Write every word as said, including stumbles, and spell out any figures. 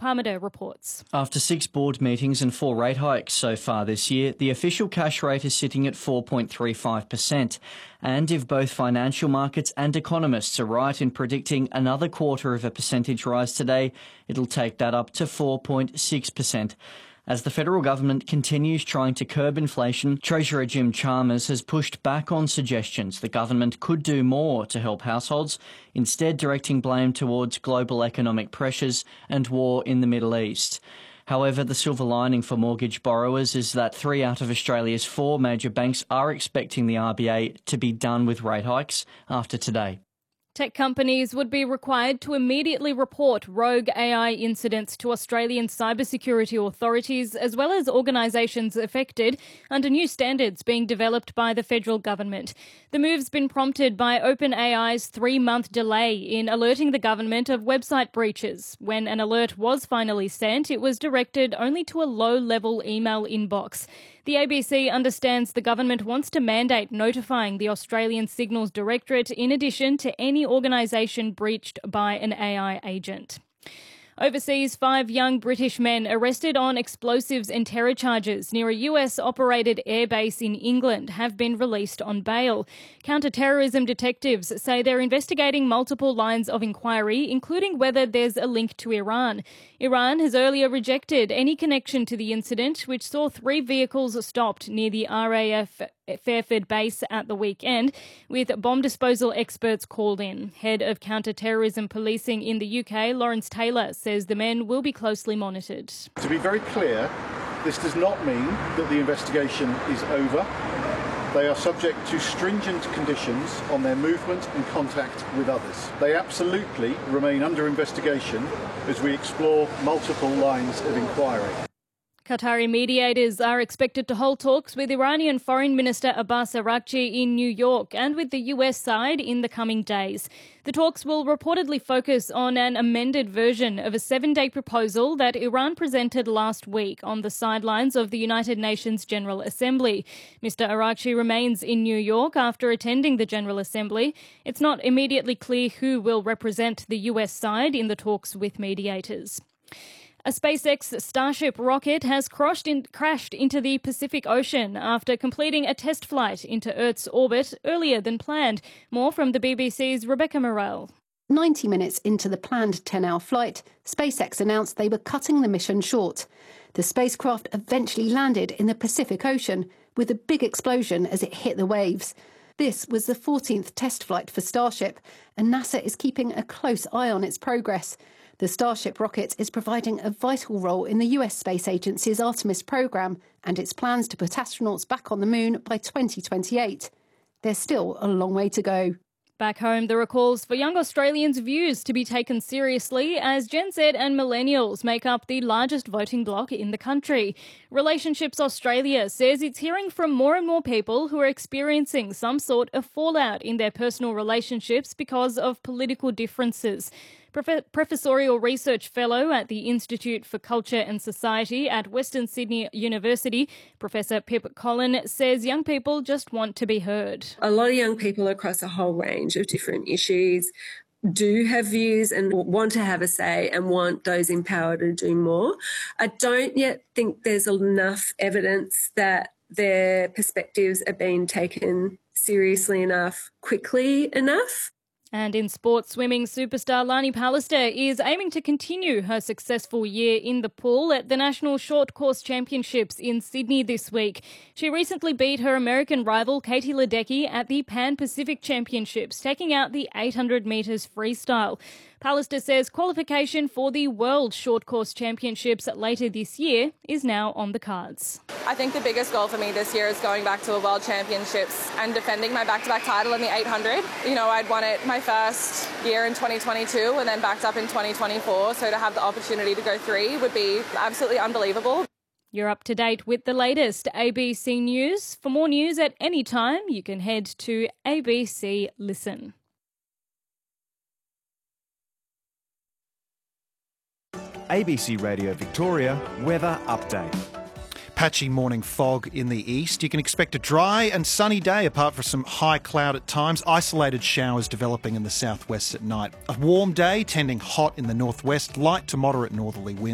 Parmiter reports. After six board meetings and four rate hikes so far this year, the official cash rate is sitting at four point three five percent. And if both financial markets and economists are right in predicting another quarter of a percentage rise today, it'll take that up to four point six percent. As the federal government continues trying to curb inflation, Treasurer Jim Chalmers has pushed back on suggestions the government could do more to help households, instead directing blame towards global economic pressures and war in the Middle East. However, the silver lining for mortgage borrowers is that three out of Australia's four major banks are expecting the R B A to be done with rate hikes after today. Tech companies would be required to immediately report rogue A I incidents to Australian cybersecurity authorities as well as organisations affected under new standards being developed by the federal government. The move's been prompted by OpenAI's three-month delay in alerting the government of website breaches. When an alert was finally sent, it was directed only to a low-level email inbox. The A B C understands the government wants to mandate notifying the Australian Signals Directorate in addition to any organisation breached by an A I agent. Overseas, five young British men arrested on explosives and terror charges near a U S-operated airbase in England have been released on bail. Counter-terrorism detectives say they're investigating multiple lines of inquiry, including whether there's a link to Iran. Iran has earlier rejected any connection to the incident, which saw three vehicles stopped near the R A F Fairford base at the weekend, with bomb disposal experts called in. Head of counter-terrorism policing in the U K, Lawrence Taylor, says the men will be closely monitored. To be very clear, this does not mean that the investigation is over. They are subject to stringent conditions on their movement and contact with others. They absolutely remain under investigation as we explore multiple lines of inquiry. Qatari mediators are expected to hold talks with Iranian Foreign Minister Abbas Araghchi in New York and with the U S side in the coming days. The talks will reportedly focus on an amended version of a seven-day proposal that Iran presented last week on the sidelines of the United Nations General Assembly. Mister Araghchi remains in New York after attending the General Assembly. It's not immediately clear who will represent the U S side in the talks with mediators. A SpaceX Starship rocket has crashed, in, crashed into the Pacific Ocean after completing a test flight into Earth's orbit earlier than planned. More from the B B C's Rebecca Morrell. ninety minutes into the planned ten-hour flight, SpaceX announced they were cutting the mission short. The spacecraft eventually landed in the Pacific Ocean with a big explosion as it hit the waves. This was the fourteenth test flight for Starship, and NASA is keeping a close eye on its progress. The Starship rocket is providing a vital role in the U S Space Agency's Artemis program and its plans to put astronauts back on the moon by twenty twenty-eight. There's still a long way to go. Back home, there are calls for young Australians' views to be taken seriously as Gen Z and millennials make up the largest voting bloc in the country. Relationships Australia says it's hearing from more and more people who are experiencing some sort of fallout in their personal relationships because of political differences. Prof- Professorial Research Fellow at the Institute for Culture and Society at Western Sydney University, Professor Pip Collin, says young people just want to be heard. A lot of young people across a whole range of different issues do have views and want to have a say and want those empowered to do more. I don't yet think there's enough evidence that their perspectives are being taken seriously enough, quickly enough. And in sports, swimming superstar Lani Pallister is aiming to continue her successful year in the pool at the National Short Course Championships in Sydney this week. She recently beat her American rival Katie Ledecky at the Pan Pacific Championships, taking out the eight hundred metres freestyle. Pallister says qualification for the World Short Course Championships later this year is now on the cards. I think the biggest goal for me this year is going back to a World Championships and defending my back-to-back title in the eight hundred. You know, I'd won it my first year in twenty twenty-two and then backed up in twenty twenty-four, so to have the opportunity to go three would be absolutely unbelievable. You're up to date with the latest A B C News. For more news at any time, you can head to A B C Listen. A B C Radio Victoria weather update. Patchy morning fog in the east. You can expect a dry and sunny day apart from some high cloud at times. Isolated showers developing in the southwest at night. A warm day tending hot in the northwest. Light to moderate northerly winds.